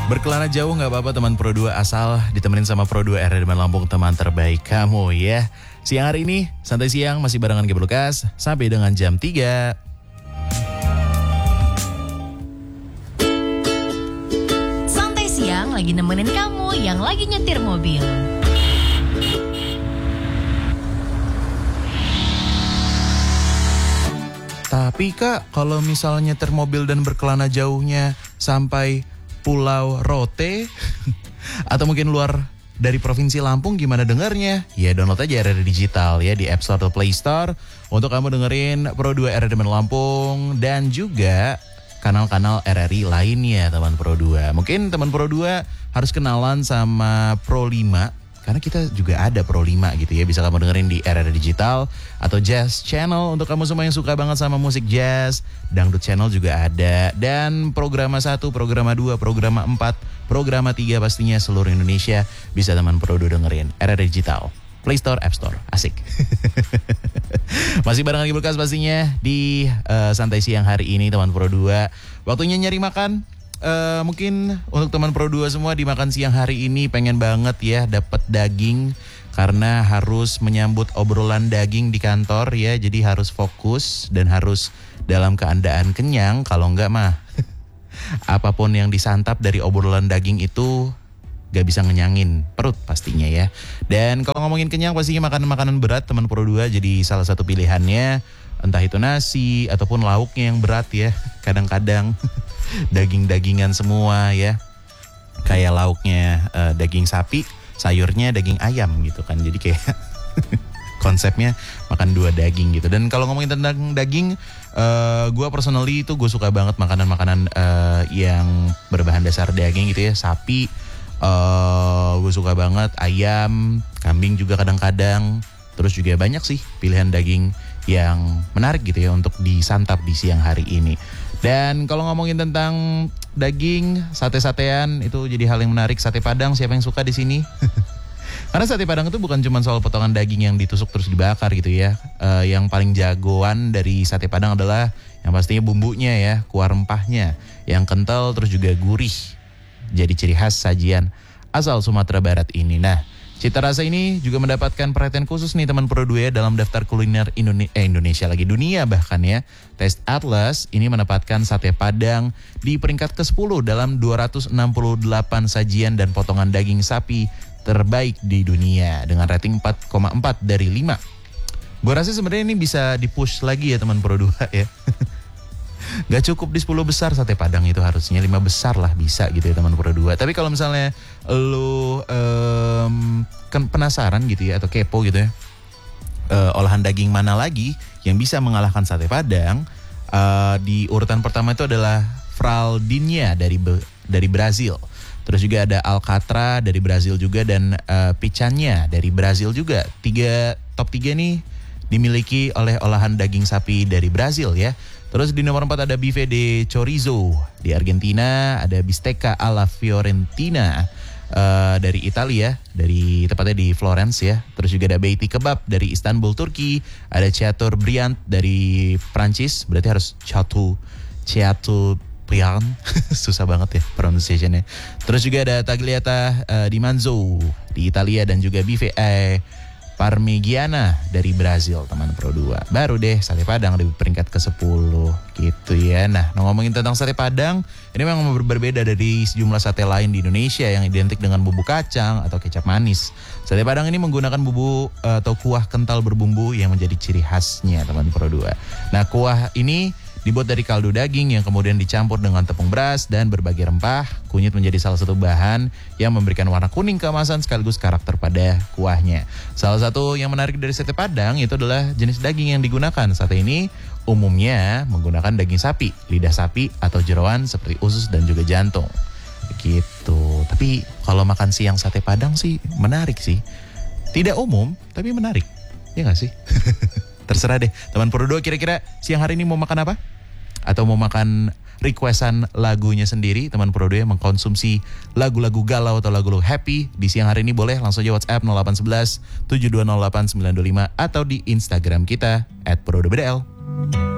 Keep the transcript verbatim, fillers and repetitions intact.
Berkelana jauh gak apa-apa teman Pro dua, asal ditemenin sama Pro dua Eredeman Lampung, teman terbaik kamu ya. Siang hari ini, santai siang masih barengan Gebel Kas sampai dengan jam tiga. Santai siang lagi nemenin kamu yang lagi nyetir mobil. Tapi kak, kalau misalnya nyetir mobil dan berkelana jauhnya sampai Pulau Rote atau mungkin luar dari Provinsi Lampung, gimana dengarnya? Ya download aja R R I Digital ya di App Store atau Play Store untuk kamu dengerin Pro dua Eredeman Lampung dan juga kanal-kanal R R I lainnya teman Pro dua. Mungkin teman Pro dua harus kenalan sama Pro lima karena kita juga ada Pro lima gitu ya. Bisa kamu dengerin di R R I Digital atau Jazz Channel untuk kamu semua yang suka banget sama musik jazz. Dangdut Channel juga ada. Dan Programa satu, Programa dua, Programa empat, Programa tiga pastinya seluruh Indonesia bisa teman Pro dua dengerin. R R I Digital, Play Store, App Store. Asik. Masih barengan Gebel Kas pastinya di uh, santai siang hari ini teman Pro dua. Waktunya nyari makan. Uh, mungkin untuk teman Pro dua semua di makan siang hari ini pengen banget ya dapat daging karena harus menyambut obrolan daging di kantor ya, jadi harus fokus dan harus dalam keadaan kenyang. Kalau enggak mah apapun yang disantap dari obrolan daging itu gak bisa ngenyangin perut pastinya ya. Dan kalau ngomongin kenyang pastinya makanan-makanan berat teman Pro dua jadi salah satu pilihannya. Entah itu nasi ataupun lauknya yang berat ya. Kadang-kadang daging-dagingan semua ya. Kayak lauknya uh, daging sapi, sayurnya daging ayam gitu kan. Jadi kayak konsepnya makan dua daging gitu. Dan kalau ngomongin tentang daging, uh, gue personally itu gue suka banget makanan-makanan uh, yang berbahan dasar daging gitu ya. Sapi, uh, gue suka banget. Ayam, kambing juga kadang-kadang. Terus juga banyak sih pilihan daging yang menarik gitu ya untuk disantap di siang hari ini. Dan kalau ngomongin tentang daging, sate-satean itu jadi hal yang menarik. Sate Padang, siapa yang suka di sini? Karena sate Padang itu bukan cuma soal potongan daging yang ditusuk terus dibakar gitu ya. Uh, yang paling jagoan dari sate Padang adalah yang pastinya bumbunya ya, kuah rempahnya yang kental terus juga gurih. Jadi ciri khas sajian asal Sumatera Barat ini. Nah, cita rasa ini juga mendapatkan perhatian khusus nih teman Pro dua ya dalam daftar kuliner Indone- eh, Indonesia lagi dunia bahkan ya. Taste Atlas ini menempatkan sate Padang di peringkat kesepuluh dalam dua ratus enam puluh delapan sajian dan potongan daging sapi terbaik di dunia dengan rating empat koma empat dari lima. Gue rasa sebenarnya ini bisa dipush lagi ya teman Pro dua ya. Gak cukup di sepuluh besar sate Padang itu, harusnya lima besar lah bisa gitu ya teman Pro dua. Tapi kalau misalnya lu um, kan penasaran gitu ya atau kepo gitu ya, uh, olahan daging mana lagi yang bisa mengalahkan sate Padang, uh, di urutan pertama itu adalah Fraldinha dari dari Brazil. Terus juga ada Alcatra dari Brazil juga dan uh, Picanha dari Brazil juga. Tiga top tiga nih dimiliki oleh olahan daging sapi dari Brazil ya. Terus di nomor empat ada Bife de Chorizo di Argentina, ada Bistecca alla Fiorentina uh, dari Italia, dari tepatnya di Florence ya. Terus juga ada Beiti Kebab dari Istanbul, Turki, ada Chateaubriand dari Prancis, berarti harus Chateau Chateaubriand, susah banget ya pronunciation-nya. Terus juga ada Tagliata uh, di Manzo di Italia dan juga Bife eh, Parmigiana dari Brazil teman Pro dua. Baru deh sate Padang di peringkat kesepuluh gitu ya. Nah ngomongin tentang sate Padang, ini memang berbeda dari sejumlah sate lain di Indonesia yang identik dengan bumbu kacang atau kecap manis. Sate Padang ini menggunakan bumbu atau kuah kental berbumbu yang menjadi ciri khasnya teman Pro dua. Nah kuah ini dibuat dari kaldu daging yang kemudian dicampur dengan tepung beras dan berbagai rempah. Kunyit menjadi salah satu bahan yang memberikan warna kuning keemasan sekaligus karakter pada kuahnya. Salah satu yang menarik dari sate Padang itu adalah jenis daging yang digunakan. Sate ini umumnya menggunakan daging sapi, lidah sapi atau jeroan seperti usus dan juga jantung. Begitu. Tapi kalau makan siang sate Padang sih menarik sih. Tidak umum tapi menarik. Ya gak sih? Terserah deh. Teman Pro dua kira-kira siang hari ini mau makan apa? Atau mau makan requestan lagunya sendiri, teman Pro dua mengkonsumsi lagu-lagu galau atau lagu-lagu happy di siang hari ini, boleh langsung aja WhatsApp nol delapan satu satu tujuh dua nol delapan sembilan dua lima atau di Instagram kita at pro dua b d l.